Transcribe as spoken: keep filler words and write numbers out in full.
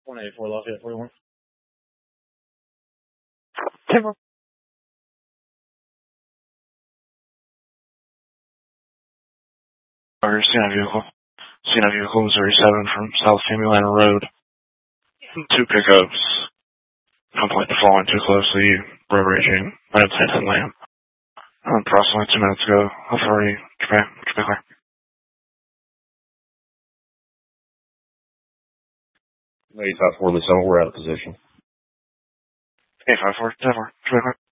one eighty-four Lafayette forty-one. Timber. Or seen a vehicle. Seen a vehicle Missouri seven from South Famulana Road. Two pickups. Don't point the falling too closely. Road raging. Red tinted lamp. Um, approximately two minutes ago. Authority. Quebec. Quebec. eight five four Lee seven, we're out of position. eight five four, ten four, Quebec.